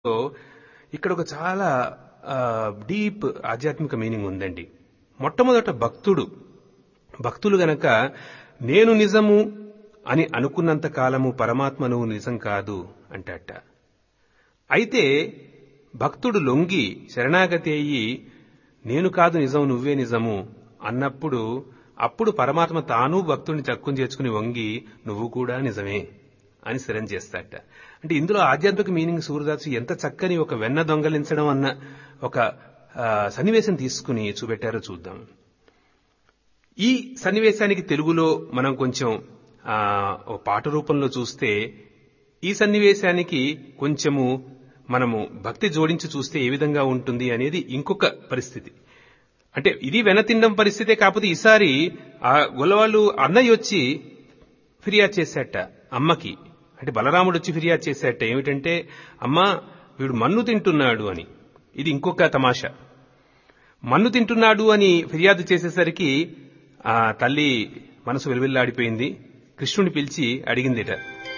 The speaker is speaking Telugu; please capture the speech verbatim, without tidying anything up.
ఇక్కడ ఒక చాలా డీప్ ఆధ్యాత్మిక మీనింగ్ ఉందండి. మొట్టమొదట భక్తుడు భక్తులు గనక నేను నిజము అని అనుకున్నంత కాలము పరమాత్మ నువ్వు నిజం కాదు అంటాట. అయితే భక్తుడు లొంగి శరణాగతి అయ్యి నేను కాదు నిజం నువ్వే నిజము అన్నప్పుడు అప్పుడు పరమాత్మ తాను భక్తుడిని చక్కుని చేర్చుకుని వంగి నువ్వు కూడా నిజమే అని స్థిరం చేస్తాట. అంటే ఇందులో ఆధ్యాత్మిక మీనింగ్ సూర్యదాసు ఎంత చక్కని ఒక వెన్న దొంగలించడం అన్న ఒక సన్నివేశం తీసుకుని చూపెట్టారో చూద్దాం. ఈ సన్నివేశానికి తెలుగులో మనం కొంచెం ఒక పాట రూపంలో చూస్తే ఈ సన్నివేశానికి కొంచెము మనము భక్తి జోడించి చూస్తే ఏ విధంగా ఉంటుంది అనేది ఇంకొక పరిస్థితి. అంటే ఇది వెనతిండం పరిస్థితే, కాకపోతే ఈసారి ఆ గొల్లవాళ్ళు అన్నయ్య వచ్చి ఫిర్యాదు చేశాట అమ్మకి. అంటే బలరాముడు వచ్చి ఫిర్యాదు చేశాట ఏమిటంటే అమ్మా వీడు మన్ను తింటున్నాడు అని. ఇది ఇంకొక తమాషా. మన్ను తింటున్నాడు అని ఫిర్యాదు చేసేసరికి ఆ తల్లి మనసు వెలువెల్లాడిపోయింది. కృష్ణుని పిలిచి అడిగిందిట,